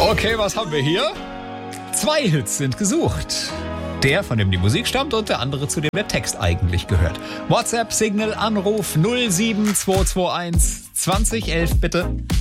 Okay, was haben wir hier? 2 Hits sind gesucht. Der, von dem die Musik stammt, und der andere, zu dem der Text eigentlich gehört. WhatsApp, Signal, Anruf 07221 2011 bitte.